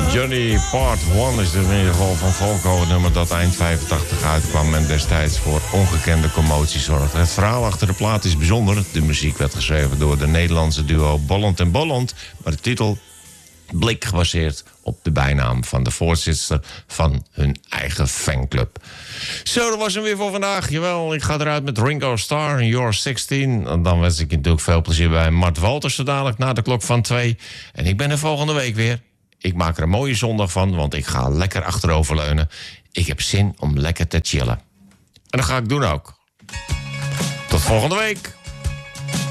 Johnny Part 1 is er in ieder geval van Volko, het nummer dat eind 85 uitkwam en destijds voor ongekende commotie zorgde. Het verhaal achter de plaat is bijzonder. De muziek werd geschreven door de Nederlandse duo Bolland en Bolland, maar de titel Blik gebaseerd op de bijnaam van de voorzitter van hun eigen fanclub. Zo, dat was hem weer voor vandaag. Jawel, ik ga eruit met Ringo Starr en You're 16. En dan wens ik je natuurlijk veel plezier bij Mart Walters zo dadelijk na de klok van 2. En ik ben er volgende week weer. Ik maak er een mooie zondag van, want ik ga lekker achteroverleunen. Ik heb zin om lekker te chillen. En dat ga ik doen ook. Tot volgende week.